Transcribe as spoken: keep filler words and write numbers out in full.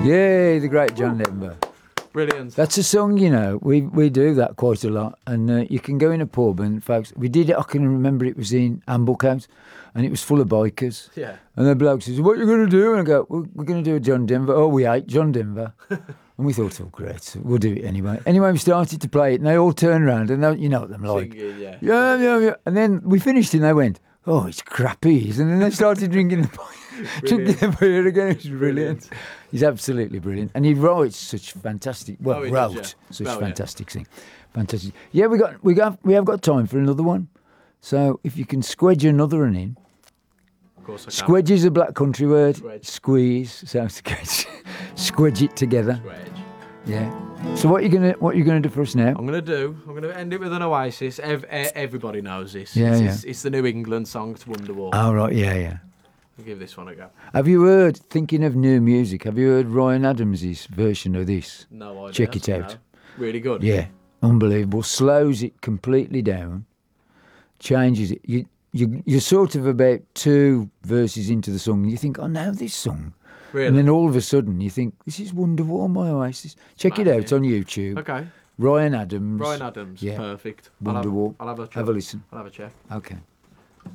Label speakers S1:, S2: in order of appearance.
S1: Yeah, the great John Denver.
S2: Brilliant.
S1: That's a song, you know. We we do that quite a lot, and uh, you can go in a pub and folks. We did it. I can remember it was in Amblecote, and it was full of bikers.
S2: Yeah.
S1: And the bloke says, "What are you going to do?" And I go, "We're, we're going to do a John Denver." Oh, we hate John Denver, and we thought, "Oh, great, so we'll do it anyway." Anyway, we started to play it, and they all turned around, and they, you know what them like,
S2: Singing, yeah.
S1: yeah, yeah, yeah. And then we finished, and they went, "Oh, it's crappy," and then they started drinking the. Drinking the beer again, it's brilliant. brilliant. He's absolutely brilliant, and he writes such fantastic. Well,
S2: Oh, he
S1: wrote
S2: does, yeah.
S1: such
S2: Oh, yeah.
S1: fantastic thing, fantastic. Yeah, we got we got we have got time for another one. So if you can squedge another one in.
S2: Of course I can.
S1: Squedge is a black country word.
S2: Squedge.
S1: Squeeze sounds good. Squedge it together.
S2: Squedge.
S1: Yeah. So what are you gonna what are you gonna do for us now?
S2: I'm gonna do. I'm gonna end it with an Oasis. Ev- e- everybody knows this.
S1: Yeah,
S2: it's,
S1: yeah.
S2: It's, it's the New England song. It's Wonderwall.
S1: Oh right, yeah, yeah.
S2: I'll give this one a go.
S1: Have you heard? Thinking of new music, have you heard Ryan Adams' version of this?
S2: No idea.
S1: Check it out.
S2: No. Really good.
S1: Yeah, unbelievable. Slows it completely down, changes it. You you you're sort of about two verses into the song, and you think, "I know this song,"
S2: Really.
S1: and then all of a sudden you think, "This is Wonderwall by Oasis." Check it out
S2: Amazing.
S1: on YouTube.
S2: Okay.
S1: Ryan Adams.
S2: Brian Adams.
S1: Yeah.
S2: Perfect.
S1: Wonderwall.
S2: I'll have, I'll have a
S1: Have a listen.
S2: I'll have a check.
S1: Okay.